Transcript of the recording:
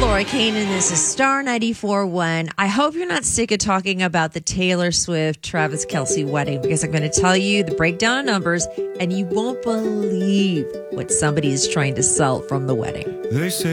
Laura Kane, and this is Star 94.1. I hope you're not sick of talking about the Taylor Swift, Travis Kelce wedding, because I'm going to tell you the breakdown of numbers, and you won't believe what somebody is trying to sell from the wedding. They say